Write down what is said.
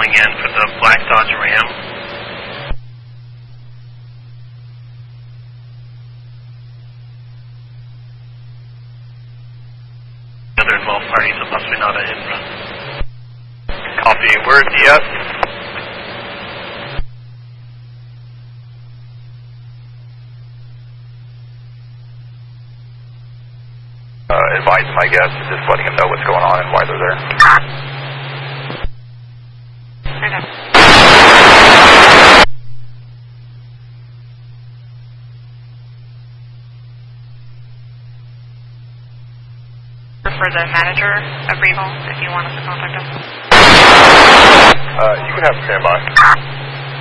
calling in for the black Dodge Ram. Other involved parties are possibly not in front. Copy. Where is he at? Advise him, I guess, just letting him know what's going on and why they're there. Okay. For the manager of Regal, if you want us to contact us. You can have standby.